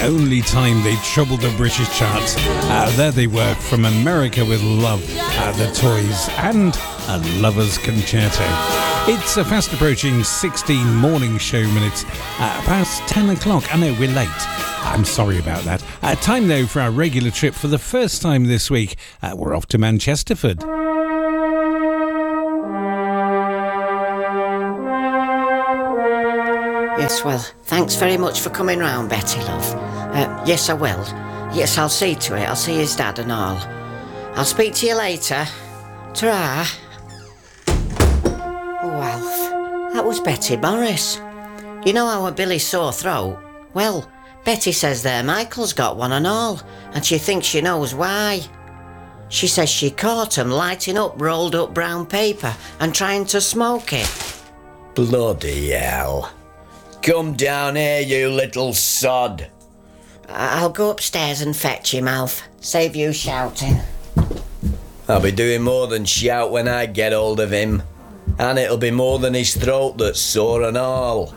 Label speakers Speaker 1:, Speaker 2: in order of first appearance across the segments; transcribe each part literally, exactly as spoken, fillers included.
Speaker 1: only time they troubled the British charts. Uh, there they were, From America with Love, uh, The Toys, and A Lover's Concerto. It's a fast approaching sixteen morning show minutes uh, past ten o'clock. I know we're late. I'm sorry about that. Uh, time though for our regular trip. For the first time this week, uh, we're off to Manchesterford.
Speaker 2: Yes, well, thanks very much for coming round, Betty, love. Uh, yes, I will. Yes, I'll see to it. I'll see his dad and all. I'll speak to you later. Ta-ra. Oh, Alf, that was Betty Morris. You know our Billy's sore throat? Well, Betty says there Michael's got one and all, and she thinks she knows why. She says she caught him lighting up rolled up brown paper and trying to smoke it.
Speaker 3: Bloody hell. Come down here, you little sod.
Speaker 2: I'll go upstairs and fetch him, Alf. Save you shouting.
Speaker 3: I'll be doing more than shout when I get hold of him. And it'll be more than his throat that's sore and all.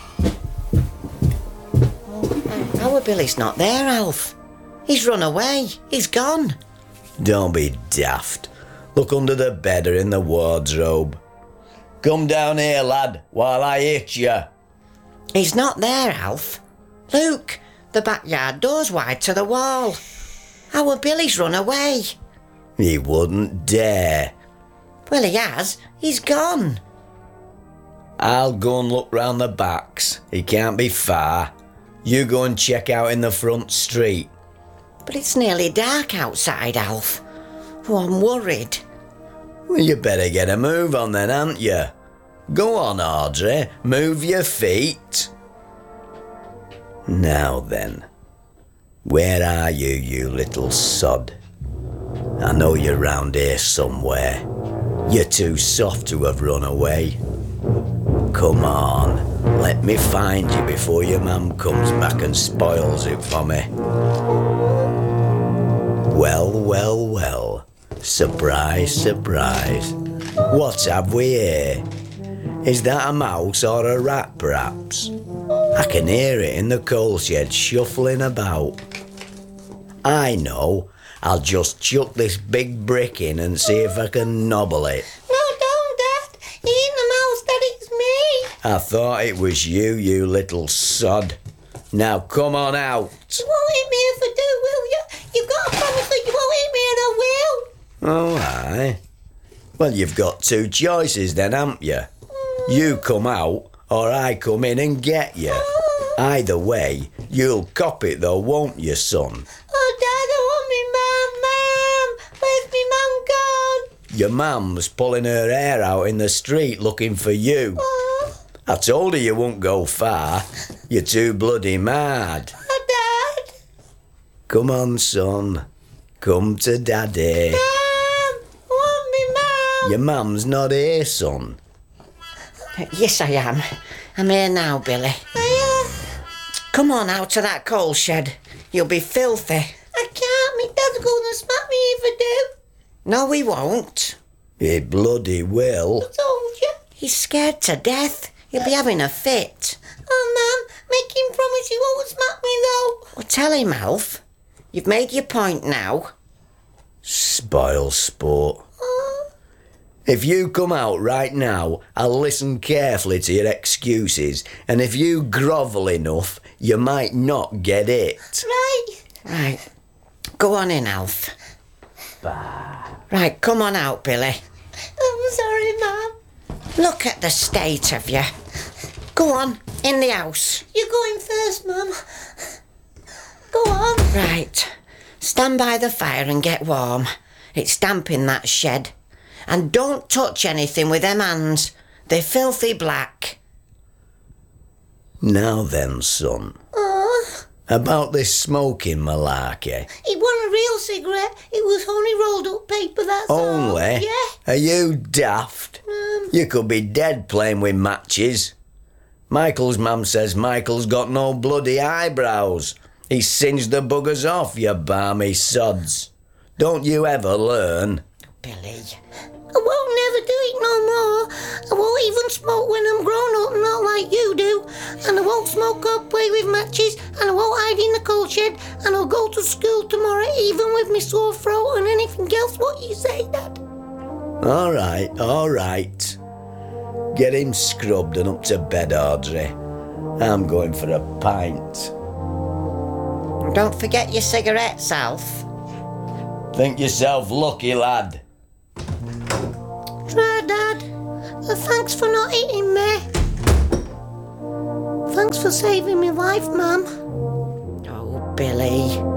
Speaker 2: Our Billy's not there, Alf. He's run away. He's gone.
Speaker 3: Don't be daft. Look under the bed or in the wardrobe. Come down here, lad, while I hit you.
Speaker 2: He's not there, Alf. Look, the backyard door's wide to the wall. Our Billy's run away.
Speaker 3: He wouldn't dare.
Speaker 2: Well, he has. He's gone.
Speaker 3: I'll go and look round the backs. He can't be far. You go and check out in the front street.
Speaker 2: But it's nearly dark outside, Alf. Oh, I'm worried.
Speaker 3: Well, you better get a move on then, haven't you? Go on, Audrey. Move your feet. Now then. Where are you, you little sod? I know you're round here somewhere. You're too soft to have run away. Come on, let me find you before your mum comes back and spoils it for me. Well, well, well. Surprise, surprise. What have we here? Is that a mouse or a rat, perhaps? I can hear it in the coal shed shuffling about. I know. I'll just chuck this big brick in and see if I can nobble it.
Speaker 4: No, don't, Dad. It ain't the mouse, Dad, it's me.
Speaker 3: I thought it was you, you little sod. Now come on out.
Speaker 4: You won't hit me if I do, will you? You've got to promise that you won't hit me and I will.
Speaker 3: Oh, aye. Well, you've got two choices then, haven't you? Mm. You come out, or I come in and get you. Oh. Either way, you'll cop it though, won't you, son?
Speaker 4: Oh, Dad, I want me mum, mum. Where's me mum gone?
Speaker 3: Your mum's pulling her hair out in the street looking for you.
Speaker 4: Oh.
Speaker 3: I told her you won't go far. You're too bloody mad.
Speaker 4: Oh, Dad.
Speaker 3: Come on, son. Come to Daddy.
Speaker 4: Mum, I want me mum.
Speaker 3: Your mum's not here, son.
Speaker 2: Yes, I am. I'm here now, Billy.
Speaker 4: I, uh...
Speaker 2: Come on out to that coal shed. You'll be filthy.
Speaker 4: I can't. Me dad's going to smack me if I do.
Speaker 2: No, he won't.
Speaker 3: He bloody will.
Speaker 4: I told you.
Speaker 2: He's scared to death. He'll be having a fit.
Speaker 4: Oh, Mum, make him promise he won't smack me, though.
Speaker 2: Well, tell him, Alf. You've made your point now.
Speaker 3: Spoil sport.
Speaker 4: Oh.
Speaker 3: If you come out right now, I'll listen carefully to your excuses, and if you grovel enough, you might not get it.
Speaker 4: Right.
Speaker 2: Right. Go on in, Alf.
Speaker 3: Bah.
Speaker 2: Right, come on out, Billy.
Speaker 4: I'm sorry, Mum.
Speaker 2: Look at the state of you. Go on, in the house.
Speaker 4: You're going first, Mum. Go on.
Speaker 2: Right. Stand by the fire and get warm. It's damp in that shed. And don't touch anything with them hands. They're filthy black.
Speaker 3: Now then, son.
Speaker 4: Oh.
Speaker 3: About this smoking malarkey.
Speaker 4: It wasn't a real cigarette. It was only rolled up paper, that's all.
Speaker 3: Only?
Speaker 4: Yeah.
Speaker 3: Are you daft?
Speaker 4: Um.
Speaker 3: You could be dead playing with matches. Michael's mum says Michael's got no bloody eyebrows. He singed the buggers off, you balmy sods. Don't you ever learn?
Speaker 2: Billy.
Speaker 4: I won't never do it no more. I won't even smoke when I'm grown up, not like you do. And I won't smoke or play with matches, and I won't hide in the coal shed, and I'll go to school tomorrow even with my sore throat and anything else what you say, Dad.
Speaker 3: All right, all right. Get him scrubbed and up to bed, Audrey. I'm going for a pint.
Speaker 2: Don't forget your cigarettes, Alf.
Speaker 3: Think yourself lucky, lad.
Speaker 4: Try, Dad. Uh, thanks for not hitting me. Thanks for saving my life, Mum.
Speaker 2: Oh, Billy.